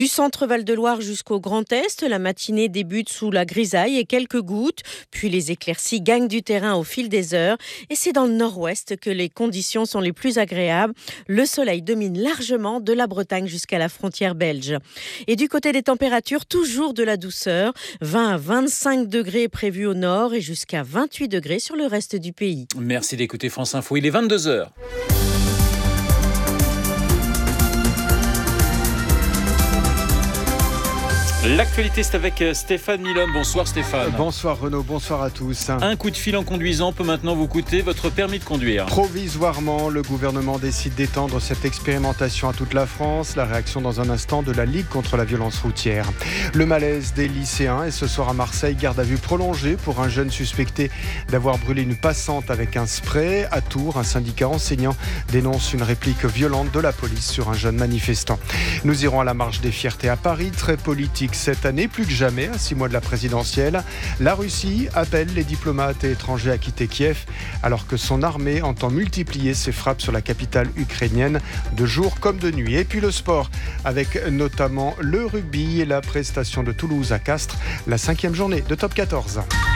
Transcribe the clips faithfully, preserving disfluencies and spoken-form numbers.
Du centre Val-de-Loire jusqu'au Grand Est, la matinée débute sous la grisaille et quelques gouttes, puis les éclaircies gagnent du terrain au fil des heures et c'est dans le nord-ouest que les conditions sont les plus agréables. Le soleil domine largement de la Bretagne jusqu'à la frontière belge. Et du côté des températures, toujours de la douceur, vingt à vingt-cinq degrés prévus au nord et jusqu'à vingt-huit degrés sur le reste du pays. Merci d'écouter France Info, il est vingt-deux heures. L'actualité, c'est avec Stéphane Milhomme. Bonsoir Stéphane. Bonsoir Renaud, bonsoir à tous. Un coup de fil en conduisant peut maintenant vous coûter votre permis de conduire. Provisoirement, le gouvernement décide d'étendre cette expérimentation à toute la France. La réaction dans un instant de la Ligue contre la violence routière. Le malaise des lycéens et ce soir à Marseille, garde à vue prolongée pour un jeune suspecté d'avoir brûlé une passante avec un spray. À Tours, un syndicat enseignant dénonce une réplique violente de la police sur un jeune manifestant. Nous irons à la marche des fiertés à Paris, très politique cette année, plus que jamais, à six mois de la présidentielle. La Russie appelle les diplomates et étrangers à quitter Kiev, alors que son armée entend multiplier ses frappes sur la capitale ukrainienne, de jour comme de nuit. Et puis le sport, avec notamment le rugby et la prestation de Toulouse à Castres, la cinquième journée de top quatorze.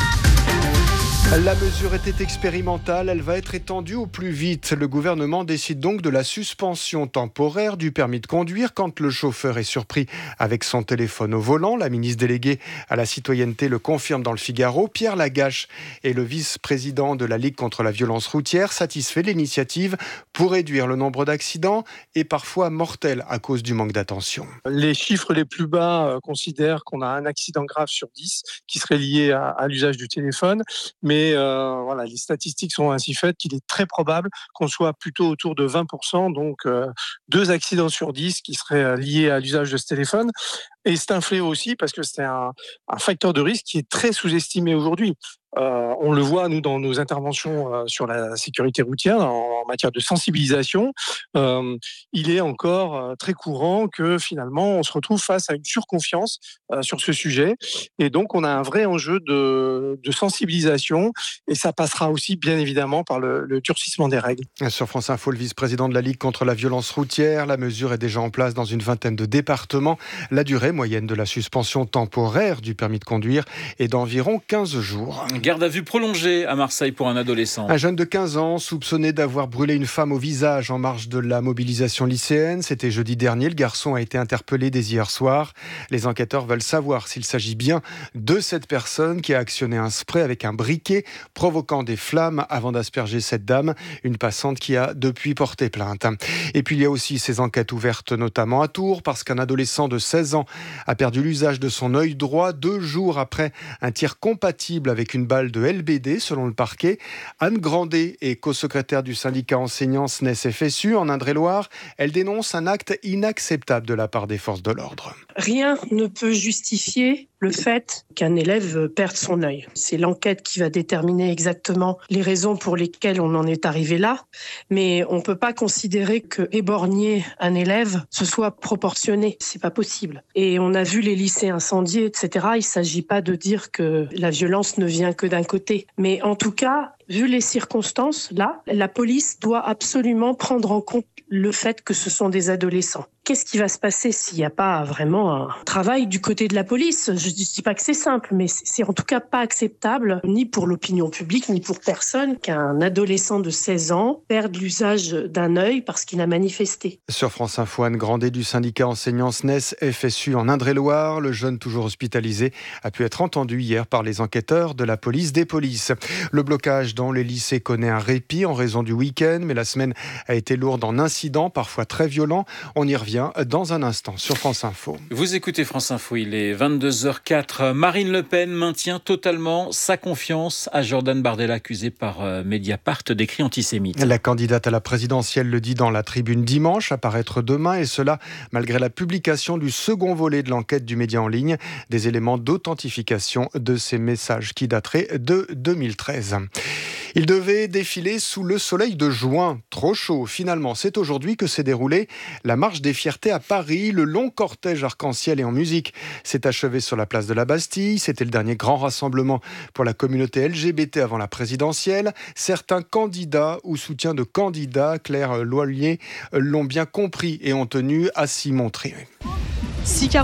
La mesure était expérimentale, elle va être étendue au plus vite. Le gouvernement décide donc de la suspension temporaire du permis de conduire quand le chauffeur est surpris avec son téléphone au volant. La ministre déléguée à la citoyenneté le confirme dans le Figaro. Pierre Lagache est le vice-président de la Ligue contre la violence routière, satisfait de l'initiative pour réduire le nombre d'accidents et parfois mortels à cause du manque d'attention. Les chiffres les plus bas euh, considèrent qu'on a un accident grave sur dix qui serait lié à, à l'usage du téléphone, mais Mais euh, voilà, les statistiques sont ainsi faites qu'il est très probable qu'on soit plutôt autour de vingt pour cent, donc euh, deux accidents sur dix qui seraient liés à l'usage de ce téléphone. Et c'est un fléau aussi parce que c'est un, un facteur de risque qui est très sous-estimé aujourd'hui. Euh, on le voit, nous, dans nos interventions euh, sur la sécurité routière, en, en matière de sensibilisation. Euh, il est encore euh, très courant que, finalement, on se retrouve face à une surconfiance euh, sur ce sujet. Et donc, on a un vrai enjeu de, de sensibilisation. Et ça passera aussi, bien évidemment, par le, le durcissement des règles. Sur France Info, le vice-président de la Ligue contre la violence routière. La mesure est déjà en place dans une vingtaine de départements. La durée moyenne de la suspension temporaire du permis de conduire est d'environ quinze jours. Garde à vue prolongée à Marseille pour un adolescent. Un jeune de quinze ans soupçonné d'avoir brûlé une femme au visage en marge de la mobilisation lycéenne. C'était jeudi dernier. Le garçon a été interpellé dès hier soir. Les enquêteurs veulent savoir s'il s'agit bien de cette personne qui a actionné un spray avec un briquet provoquant des flammes avant d'asperger cette dame, une passante qui a depuis porté plainte. Et puis il y a aussi ces enquêtes ouvertes notamment à Tours parce qu'un adolescent de seize ans a perdu l'usage de son œil droit deux jours après un tir compatible avec une balle de L B D selon le parquet. Anne Grandet est co-secrétaire du syndicat enseignants S N E S F S U en Indre-et-Loire. Elle dénonce un acte inacceptable de la part des forces de l'ordre. Rien ne peut justifier le fait qu'un élève perde son œil. C'est l'enquête qui va déterminer exactement les raisons pour lesquelles on en est arrivé là, mais on ne peut pas considérer que éborgner un élève, ce soit proportionné. C'est pas possible. Et on a vu les lycées incendiés, et cetera. Il ne s'agit pas de dire que la violence ne vient que d'un côté. Mais en tout cas, vu les circonstances, là, la police doit absolument prendre en compte le fait que ce sont des adolescents. Qu'est-ce qui va se passer s'il n'y a pas vraiment un travail du côté de la police ? Je ne dis pas que c'est simple, mais c'est en tout cas pas acceptable, ni pour l'opinion publique, ni pour personne, qu'un adolescent de seize ans perde l'usage d'un œil parce qu'il a manifesté. Sur France Info, Anne Grandet du syndicat enseignants S N E S F S U en Indre-et-Loire. Le jeune toujours hospitalisé a pu être entendu hier par les enquêteurs de la police des polices. Le blocage dans les lycées connaît un répit en raison du week-end, mais la semaine a été lourde en incidents, parfois très violents. On y revient dans un instant sur France Info. Vous écoutez France Info, il est vingt-deux heures quatre. Marine Le Pen maintient totalement sa confiance à Jordan Bardella, accusé par Mediapart d'écrits antisémites. La candidate à la présidentielle le dit dans la Tribune dimanche, à paraître demain, et cela malgré la publication du second volet de l'enquête du média en ligne, des éléments d'authentification de ces messages qui dateraient de deux mille treize. Il devait défiler sous le soleil de juin, trop chaud. Finalement, c'est aujourd'hui que s'est déroulée la marche des fiertés à Paris. Le long cortège arc-en-ciel et en musique s'est achevé sur la place de la Bastille. C'était le dernier grand rassemblement pour la communauté L G B T avant la présidentielle. Certains candidats ou soutiens de candidats, Claire Loillier, l'ont bien compris et ont tenu à s'y montrer. six